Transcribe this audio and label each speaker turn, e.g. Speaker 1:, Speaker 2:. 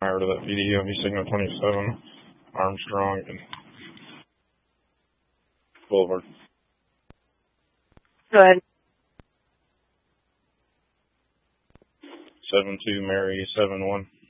Speaker 1: prior to that video, signal 27, Armstrong and Boulevard.
Speaker 2: Go ahead.
Speaker 1: 72 Mary 71.